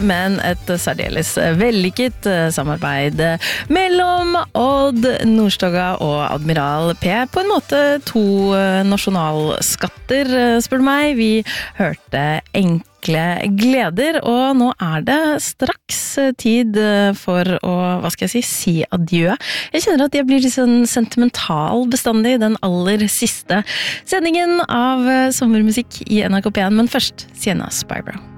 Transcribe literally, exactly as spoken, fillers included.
men et særdeles vellykket samarbeid mellom Odd Nordstoga og Admiral P. På en måte to nasjonalskatter, spør du meg. Vi hørte enkle gleder, og nå er det straks tid for å, hva skal jeg si, si adjø. Jeg kjenner at jeg blir litt sånn sentimental bestandig den aller siste sendingen av sommermusikk i N R K P en, men først Sienna Spyro.